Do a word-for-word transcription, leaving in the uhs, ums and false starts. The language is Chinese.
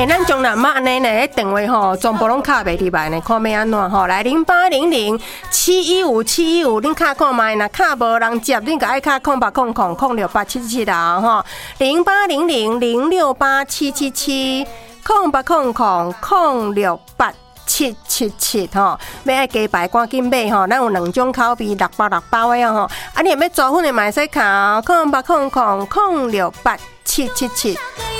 哎，咱中南嘛安尼呢，电话吼全部拢卡袂入来呢，看要安怎吼？来零八零零七一五七一五，恁卡看卖呐，卡无人接，恁个爱卡空八空空空六八七七啦吼，零八零零零六八七七七，空八空空空六八。七七七吼，要爱鸡排赶紧买吼，咱有两种口味，六包六包的吼。啊，你要抓粉的嘛会使卡，空八空空空六八七七七。